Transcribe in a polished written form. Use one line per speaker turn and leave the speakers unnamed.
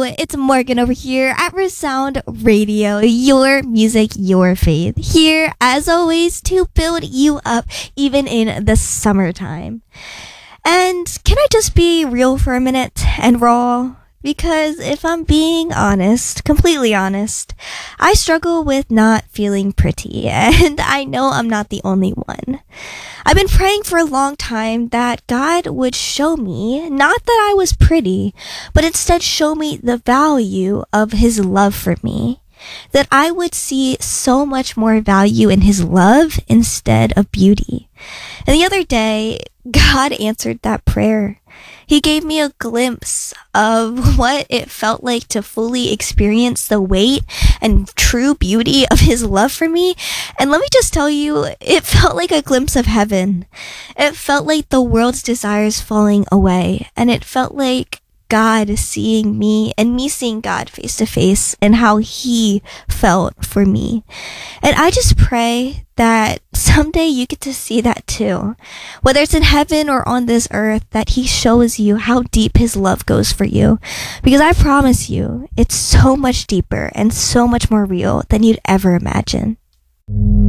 it's Morgan over here at Resound Radio, your music, your faith. Here, as always, to build you up even in the summertime. And can I just be real for a minute and raw? Because if I'm being honest, completely honest, I struggle with not feeling pretty, and I know I'm not the only one. I've been praying for a long time that God would show me, not that I was pretty, but instead show me the value of His love for me. That I would see so much more value in His love instead of beauty. And the other day, God answered that prayer. He gave me a glimpse of what it felt like to fully experience the weight and true beauty of His love for me. And let me just tell you, it felt like a glimpse of heaven. It felt like the world's desires falling away. And it felt like God seeing me and me seeing God face to face and how He felt for me. And I just pray that someday you get to see that too. Whether it's in heaven or on this earth, that He shows you how deep His love goes for you. Because I promise you, it's so much deeper and so much more real than you'd ever imagine.